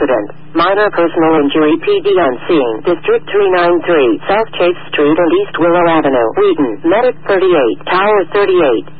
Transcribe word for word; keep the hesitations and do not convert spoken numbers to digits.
accident. Minor personal injury. P D on scene. District three ninety-three, South Chase Street and East Willow Avenue. Wheaton. Medic thirty-eight. Tower thirty-eight.